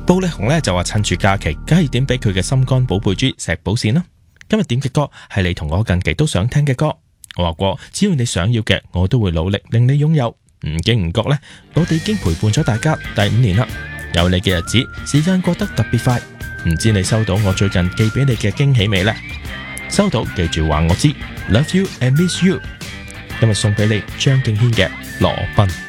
暴力熊呢就話趁住假期，梗係點俾佢嘅心肝寶貝豬石寶善啦。今日點嘅歌係你同我近期都想聽嘅歌。我話過，只要你想要嘅，我都會努力令你擁有。唔經唔覺呢，我哋已經陪伴咗大家第5年啦。有你嘅日子，時間過得特別快。唔知你收到我最近寄俾你嘅驚喜未呢？收到記住話我知。Love you and miss you。今日送俾你張敬軒嘅羅賓。